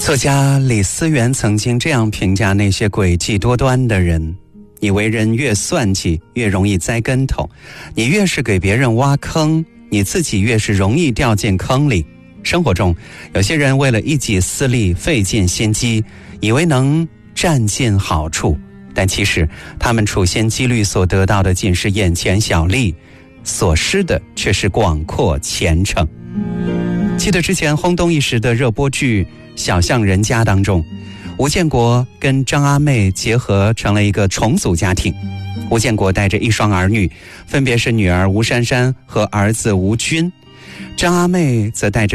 作家李思源曾经这样评价那些诡计多端的人：你为人越算计，越容易栽跟头；你越是给别人挖坑，你自己越是容易掉进坑里。生活中，有些人为了一己私利，费尽心机，以为能占尽好处，但其实他们处心积虑所得到的仅是眼前小利，所失的却是广阔前程。记得之前轰动一时的热播剧《小巷人家》当中，吴建国跟张阿妹结合成了一个重组家庭。吴建国带着一双儿女，分别是女儿吴珊珊和儿子吴军，张阿妹则带着